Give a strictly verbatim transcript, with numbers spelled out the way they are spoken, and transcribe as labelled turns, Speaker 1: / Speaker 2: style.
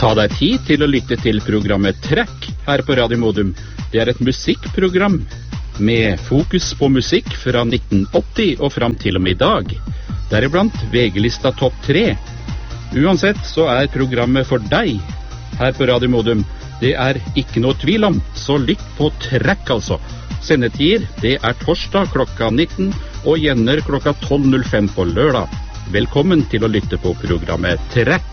Speaker 1: Ta deg tid til å lytte til programmet Trekk her på Radio Modum. Det er et musikkprogram med fokus på musikk fra nitten åtti og fram til og med i dag. Deriblant V G-lista topp tre. Uansett så er programmet for deg her på Radio Modum. Det er ikke noe tvil om, så lytt på Trekk altså. Sendetider, det er torsdag klokka nitten og gjenner klokka tolv null fem på lørdag. Velkommen til å lytte på programmet Trekk.